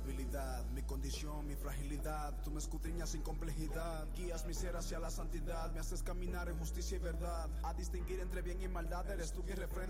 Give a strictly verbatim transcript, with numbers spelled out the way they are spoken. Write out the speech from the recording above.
debilidad, mi condición, mi fragilidad. Tú me escudriñas sin complejidad, guías mi ser hacia la santidad. Me haces caminar en justicia y verdad, a distinguir entre bien y maldad. Eres tú quien refrena